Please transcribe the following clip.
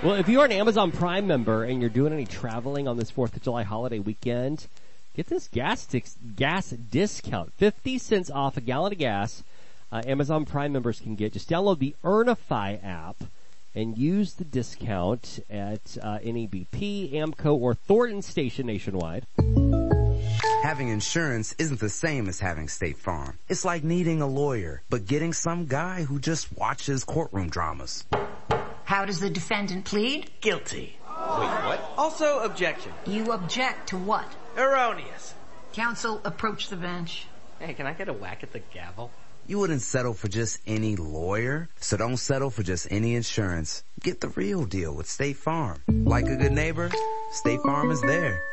Well, if you are an Amazon Prime member and you're doing any traveling on this 4th of July holiday weekend, get this gas discount. 50 cents off a gallon of gas. Amazon Prime members can get. Just download the Earnify app and use the discount at any BP, Amco, or Thornton station nationwide. Having insurance isn't the same as having State Farm. It's like needing a lawyer, but getting some guy who just watches courtroom dramas. How does the defendant plead? Guilty. Wait, what? Also, objection. You object to what? Erroneous. Counsel, approach the bench. Hey, can I get a whack at the gavel? You wouldn't settle for just any lawyer, so don't settle for just any insurance. Get the real deal with State Farm. Like a good neighbor, State Farm is there.